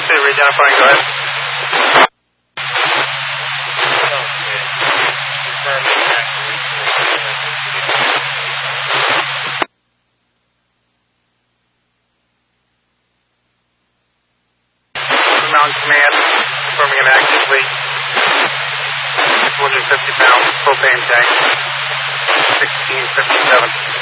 2, re-identifying, go ahead. Mountain Command, confirming an active leak. 250 pounds, propane tank, 1657.